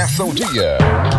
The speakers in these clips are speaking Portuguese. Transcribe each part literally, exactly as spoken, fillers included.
começa o dia.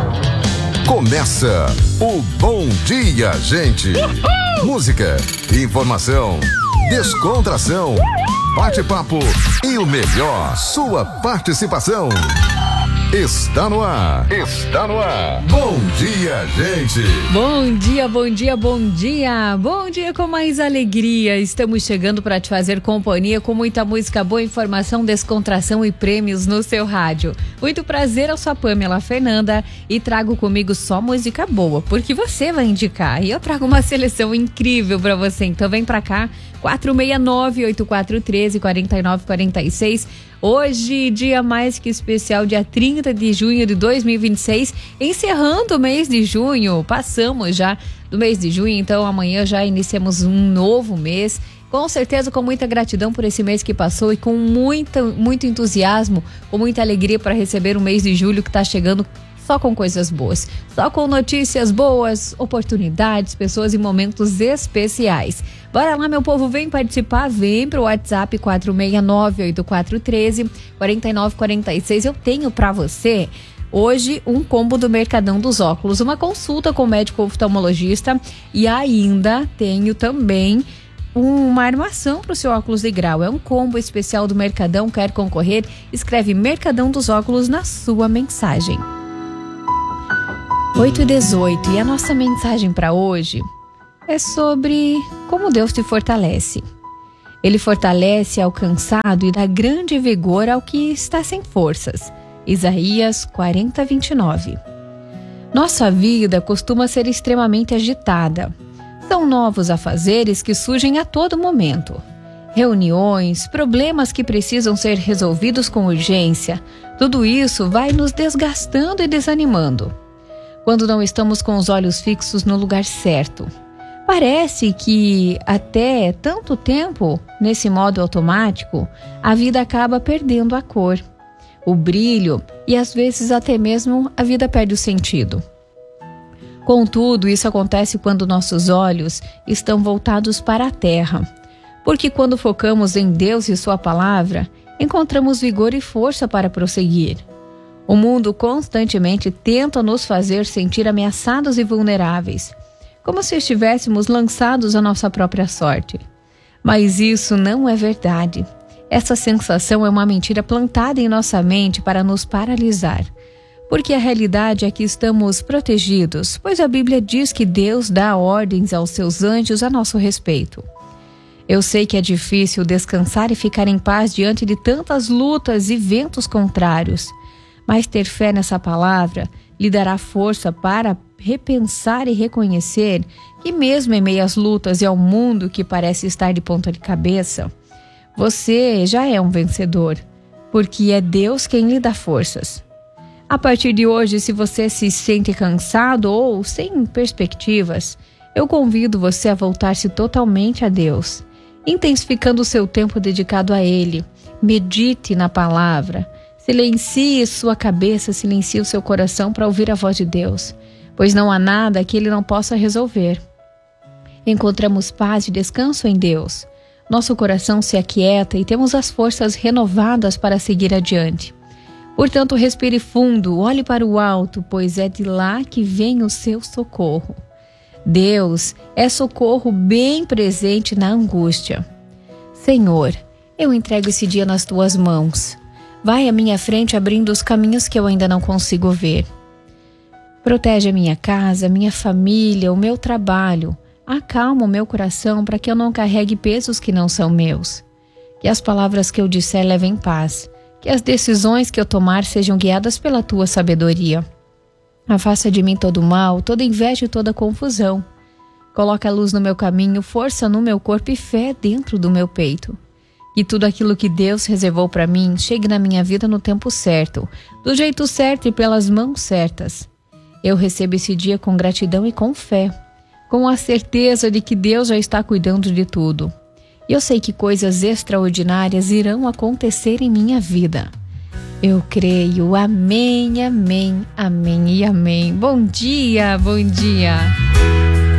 Começa o Bom Dia, gente. Uhul! Música, informação, descontração, bate-papo e o melhor, sua participação. Está no ar, está no ar. Bom dia, gente. Bom dia, bom dia, bom dia. Bom dia com mais alegria. Estamos chegando para te fazer companhia com muita música boa, informação, descontração e prêmios no seu rádio. Muito prazer, eu sou a Pamela Fernanda e trago comigo só música boa, porque você vai indicar. E eu trago uma seleção incrível para você. Então vem para cá, quatro seis nove, oito quatro um três, quatro nove quatro seis. Hoje, dia mais que especial, dia trinta de junho de dois mil e vinte e seis, encerrando o mês de junho, passamos já do mês de junho, então amanhã já iniciamos um novo mês, com certeza com muita gratidão por esse mês que passou e com muita, muito entusiasmo, com muita alegria para receber o mês de julho que está chegando só com coisas boas, só com notícias boas, oportunidades, pessoas e momentos especiais. Bora lá, meu povo, vem participar, vem pro WhatsApp quatro seis nove, oito quatro um três, quatro nove quatro seis. Eu tenho para você hoje um combo do Mercadão dos Óculos, uma consulta com o médico oftalmologista e ainda tenho também uma armação para o seu óculos de grau. É um combo especial do Mercadão. Quer concorrer? Escreve Mercadão dos Óculos na sua mensagem. oito e dezoito, e a nossa mensagem para hoje é sobre como Deus te fortalece. Ele fortalece ao cansado e dá grande vigor ao que está sem forças. Isaías quarenta, vinte e nove. Nossa vida costuma ser extremamente agitada. São novos afazeres que surgem a todo momento. Reuniões, problemas que precisam ser resolvidos com urgência. Tudo isso vai nos desgastando e desanimando. Quando não estamos com os olhos fixos no lugar certo. Parece que até tanto tempo, nesse modo automático, a vida acaba perdendo a cor, o brilho e às vezes até mesmo a vida perde o sentido. Contudo, isso acontece quando nossos olhos estão voltados para a terra, porque quando focamos em Deus e Sua palavra, encontramos vigor e força para prosseguir. O mundo constantemente tenta nos fazer sentir ameaçados e vulneráveis, como se estivéssemos lançados à nossa própria sorte. Mas isso não é verdade. Essa sensação é uma mentira plantada em nossa mente para nos paralisar. Porque a realidade é que estamos protegidos, pois a Bíblia diz que Deus dá ordens aos seus anjos a nosso respeito. Eu sei que é difícil descansar e ficar em paz diante de tantas lutas e ventos contrários. Mas ter fé nessa palavra lhe dará força para repensar e reconhecer que mesmo em meio às lutas e ao mundo que parece estar de ponta de cabeça, você já é um vencedor, porque é Deus quem lhe dá forças. A partir de hoje, se você se sente cansado ou sem perspectivas, eu convido você a voltar-se totalmente a Deus, intensificando o seu tempo dedicado a Ele. Medite na palavra. Silencie sua cabeça, silencie o seu coração para ouvir a voz de Deus, pois não há nada que Ele não possa resolver. Encontramos paz e descanso em Deus. Nosso coração se aquieta e temos as forças renovadas para seguir adiante. Portanto, respire fundo, olhe para o alto, pois é de lá que vem o seu socorro. Deus é socorro bem presente na angústia. Senhor, eu entrego esse dia nas tuas mãos. Vai à minha frente abrindo os caminhos que eu ainda não consigo ver. Protege a minha casa, minha família, o meu trabalho. Acalma o meu coração para que eu não carregue pesos que não são meus. Que as palavras que eu disser levem paz. Que as decisões que eu tomar sejam guiadas pela tua sabedoria. Afasta de mim todo mal, toda inveja e toda confusão. Coloca a luz no meu caminho, força no meu corpo e fé dentro do meu peito. Que tudo aquilo que Deus reservou para mim chegue na minha vida no tempo certo, do jeito certo e pelas mãos certas. Eu recebo esse dia com gratidão e com fé, com a certeza de que Deus já está cuidando de tudo. E eu sei que coisas extraordinárias irão acontecer em minha vida. Eu creio. Amém, amém, amém e amém. Bom dia, bom dia.